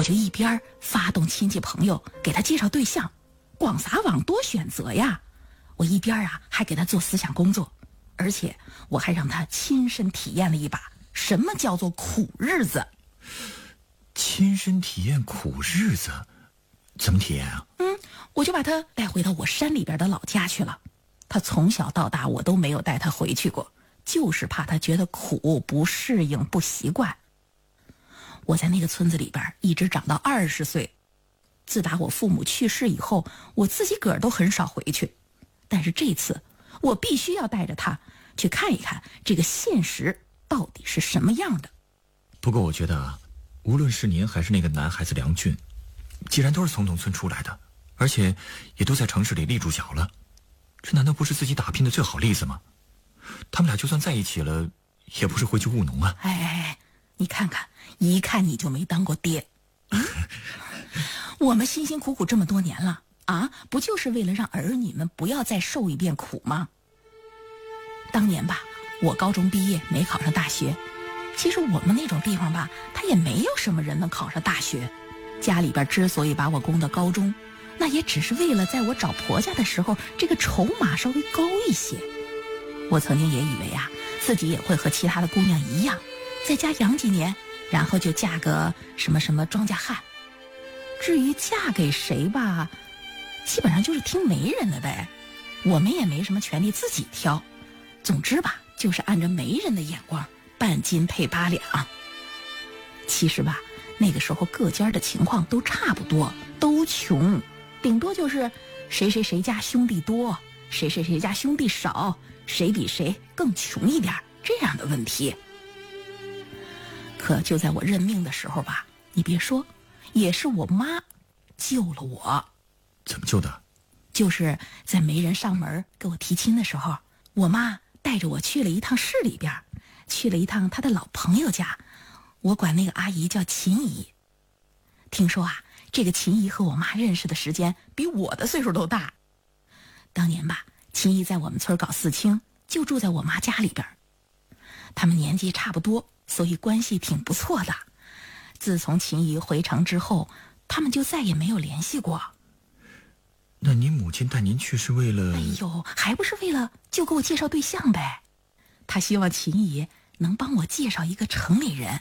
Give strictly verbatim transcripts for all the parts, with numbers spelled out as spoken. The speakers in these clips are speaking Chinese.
我就一边发动亲戚朋友给他介绍对象，广撒网多选择呀，我一边啊还给他做思想工作，而且我还让他亲身体验了一把什么叫做苦日子。 亲身体验苦日子？怎么体验啊？ 嗯，我就把他带回到我山里边的老家去了。他从小到大我都没有带他回去过，就是怕他觉得苦，不适应，不习惯。我在那个村子里边一直长到二十岁，自打我父母去世以后，我自己个儿都很少回去。但是这次我必须要带着他去看一看这个现实到底是什么样的。 不过我觉得啊，无论是您还是那个男孩子梁俊，既然都是从农村出来的，而且也都在城市里立住脚了，这难道不是自己打拼的最好例子吗？他们俩就算在一起了，也不是回去务农啊。 哎哎哎，你看看，一看你就没当过爹。嗯、我们辛辛苦苦这么多年了啊，不就是为了让儿女们不要再受一遍苦吗？当年吧，我高中毕业没考上大学。其实我们那种地方吧，他也没有什么人能考上大学。家里边之所以把我供到高中，那也只是为了在我找婆家的时候，这个筹码稍微高一些。我曾经也以为啊，自己也会和其他的姑娘一样，在家养几年，然后就嫁个什么什么庄稼汉。至于嫁给谁吧，基本上就是听媒人的呗，我们也没什么权利自己挑。总之吧，就是按着媒人的眼光，半斤配八两。其实吧，那个时候各家的情况都差不多，都穷，顶多就是谁谁谁家兄弟多，谁谁谁家兄弟少，谁比谁更穷一点，这样的问题。可就在我认命的时候吧，你别说，也是我妈救了我。 怎么救的？ 就是在媒人上门给我提亲的时候，我妈带着我去了一趟市里边，去了一趟她的老朋友家，我管那个阿姨叫秦姨。听说啊，这个秦姨和我妈认识的时间比我的岁数都大。当年吧，秦姨在我们村搞四清，就住在我妈家里边。他们年纪差不多，所以关系挺不错的。自从秦姨回城之后，他们就再也没有联系过。 那您母亲带您去是为了…… 哎呦，还不是为了就给我介绍对象呗。她希望秦姨能帮我介绍一个城里人。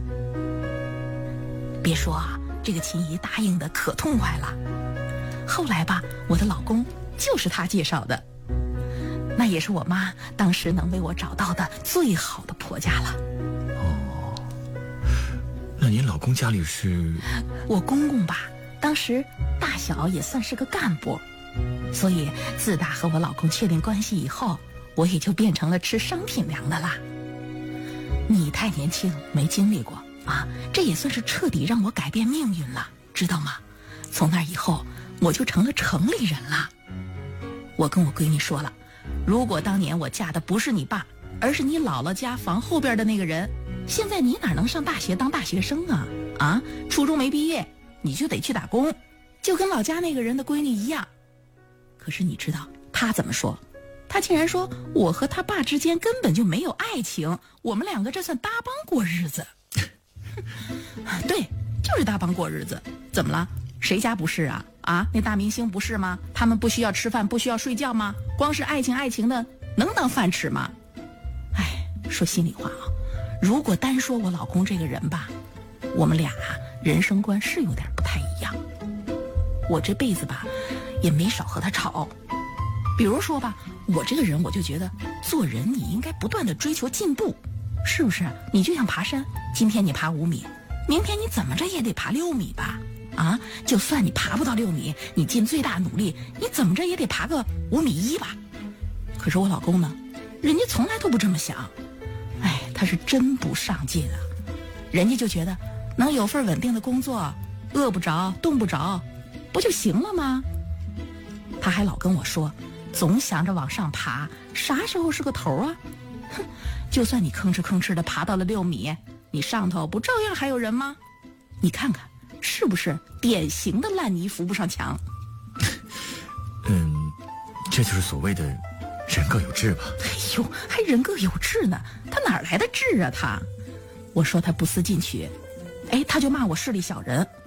别说啊，这个秦姨答应的可痛快了。后来吧，我的老公就是她介绍的，那也是我妈当时能为我找到的最好的婆家了。 哦，那您老公家里是…… 我公公吧，当时大小也算是个干部，所以自打和我老公确定关系以后，我也就变成了吃商品粮的啦。你太年轻，没经历过啊，这也算是彻底让我改变命运了，知道吗？从那以后，我就成了城里人了。我跟我闺女说了，如果当年我嫁的不是你爸，而是你姥姥家房后边的那个人，现在你哪能上大学当大学生啊？啊，初中没毕业，你就得去打工，就跟老家那个人的闺女一样。可是你知道他怎么说？他竟然说我和他爸之间根本就没有爱情，我们两个这算搭帮过日子。对，就是搭帮过日子。怎么了？谁家不是啊？啊，那大明星不是吗？他们不需要吃饭，不需要睡觉吗？光是爱情爱情的能当饭吃吗？哎，说心里话啊，如果单说我老公这个人吧，我们俩人生观是有点不太一样。我这辈子吧也没少和他吵。比如说吧，我这个人我就觉得做人你应该不断的追求进步，是不是？你就像爬山，今天你爬五米，明天你怎么着也得爬六米吧？啊，就算你爬不到六米，你尽最大努力，你怎么着也得爬个五米一吧？可是我老公呢，人家从来都不这么想。哎，他是真不上进啊！人家就觉得能有份稳定的工作，饿不着冻不着，不就行了吗？他还老跟我说，总想着往上爬，啥时候是个头啊？哼，就算你吭哧吭哧的爬到了六米，你上头不照样还有人吗？你看看，是不是典型的烂泥扶不上墙？ 嗯，这就是所谓的人各有志吧。 哎呦，还人各有志呢？他哪来的志啊他？我说他不思进取，哎，他就骂我势利小人。